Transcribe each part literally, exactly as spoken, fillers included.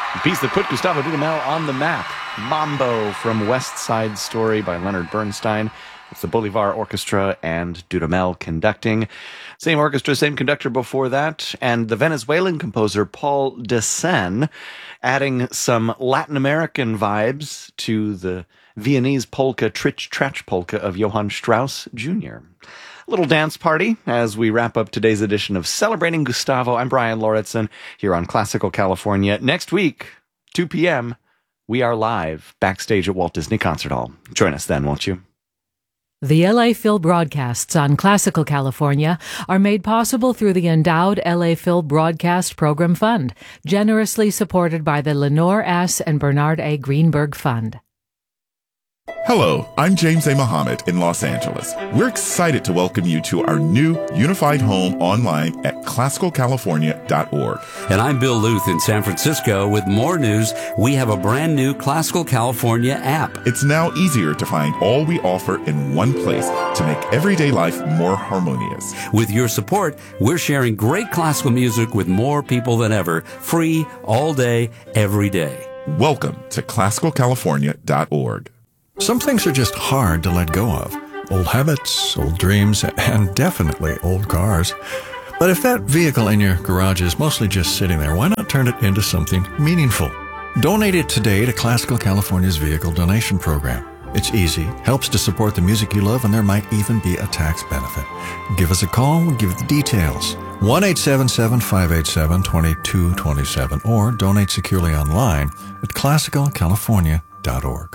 The piece that put Gustavo Dudamel on the map. Mambo from West Side Story by Leonard Bernstein. It's the Bolivar Orchestra and Dudamel conducting. Same orchestra, same conductor before that. And the Venezuelan composer Paul Desen adding some Latin American vibes to the Viennese polka, Tritch Tratch polka of Johann Strauss Junior Little dance party as we wrap up today's edition of Celebrating Gustavo. I'm Brian Lauritsen here on Classical California. Next week, two p.m., we are live backstage at Walt Disney Concert Hall. Join us then, won't you? The L A Phil broadcasts on Classical California are made possible through the endowed L A Phil Broadcast Program Fund, generously supported by the Lenore S. and Bernard A. Greenberg Fund. Hello, I'm James A. Muhammad in Los Angeles. We're excited to welcome you to our new unified home online at classical california dot org. And I'm Bill Luth in San Francisco. With more news, we have a brand new Classical California app. It's now easier to find all we offer in one place to make everyday life more harmonious. With your support, we're sharing great classical music with more people than ever, free, all day, every day. Welcome to classical california dot org. Some things are just hard to let go of. Old habits, old dreams, and definitely old cars. But if that vehicle in your garage is mostly just sitting there, why not turn it into something meaningful? Donate it today to Classical California's Vehicle Donation Program. It's easy, helps to support the music you love, and there might even be a tax benefit. Give us a call, we'll give the details. one eight seven seven, five eight seven, two two two seven or donate securely online at classical california dot org.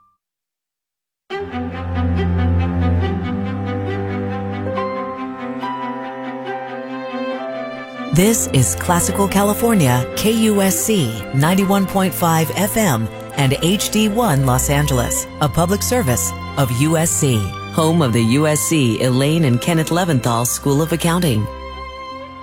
This is Classical California, K U S C ninety-one point five F M and H D one Los Angeles, a public service of U S C, home of the U S C Elaine and Kenneth Leventhal School of Accounting.